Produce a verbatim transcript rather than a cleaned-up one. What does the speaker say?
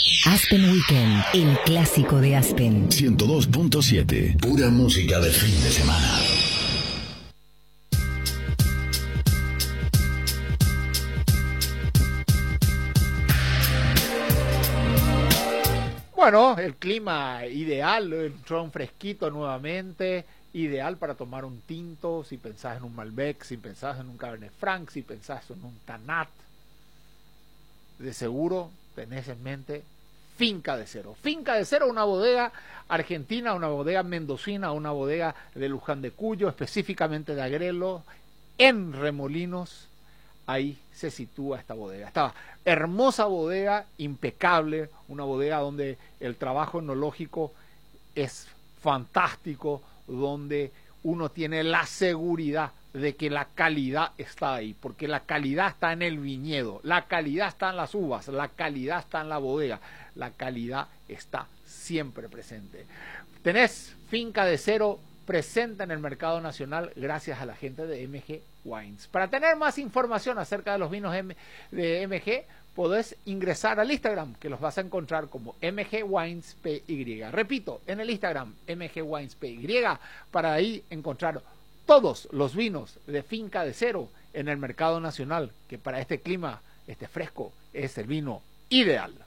Aspen Weekend, el clásico de Aspen. ciento dos punto siete, pura música del fin de semana. Bueno, el clima ideal, entró un fresquito nuevamente, ideal para tomar un tinto, si pensás en un Malbec, si pensás en un Cabernet Franc, si pensás en un Tanat. De seguro tenés en mente Finca de Cero. Finca de Cero, una bodega argentina, una bodega mendocina, una bodega de Luján de Cuyo, específicamente de Agrelo, en Remolinos. Ahí se sitúa esta bodega. Esta hermosa bodega, impecable, una bodega donde el trabajo enológico es fantástico, donde uno tiene la seguridad de que la calidad está ahí, porque la calidad está en el viñedo, la calidad está en las uvas, la calidad está en la bodega, la calidad está siempre presente. Tenés Finca de Cero presente en el mercado nacional gracias a la gente de M G Wines. Para tener más información acerca de los vinos de M G, podés ingresar al Instagram, que los vas a encontrar como M G Wines P Y. Repito, en el Instagram, M G Wines P Y, para ahí encontrar todos los vinos de Finca de Cero en el mercado nacional, que para este clima, este fresco, es el vino ideal.